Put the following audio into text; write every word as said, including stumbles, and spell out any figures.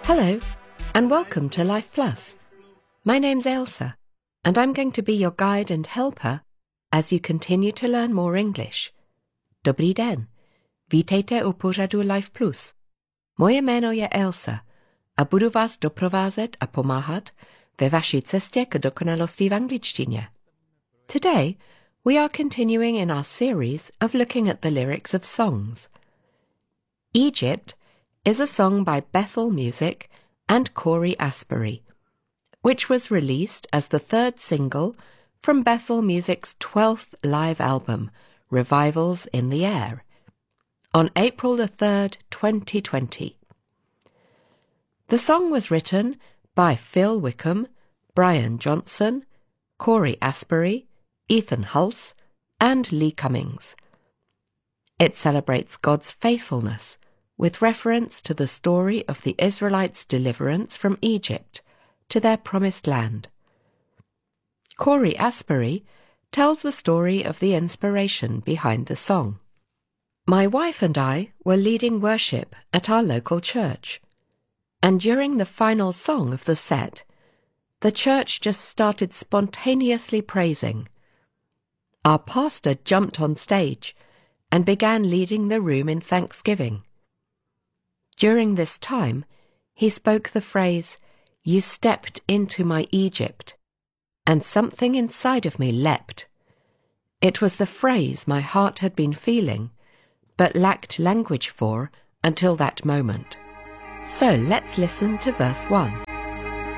Hello, and welcome to Life Plus. My name's Ailsa, and I'm going to be your guide and helper as you continue to learn more English. Dobrý den, vítejte u pořadu Life Plus. Moje jméno je Ailsa a budu vás doprovázet a pomáhat ve vaší cestě k dokonalosti v angličtině. Today, we are continuing in our series of looking at the lyrics of songs. Egypt is a song by Bethel Music and Corey Asbury, which was released as the third single from Bethel Music's twelfth live album, Revivals in the Air, on April the third, twenty twenty. The song was written by Phil Wickham, Brian Johnson, Corey Asbury, Ethan Hulse, and Lee Cummings. It celebrates God's faithfulness with reference to the story of the Israelites' deliverance from Egypt to their promised land. Corey Asbury tells the story of the inspiration behind the song. My wife and I were leading worship at our local church, and during the final song of the set, the church just started spontaneously praising. Our pastor jumped on stage and began leading the room in thanksgiving. During this time, he spoke the phrase, "You stepped into my Egypt," and something inside of me leapt. It was the phrase my heart had been feeling, but lacked language for until that moment. So let's listen to verse one.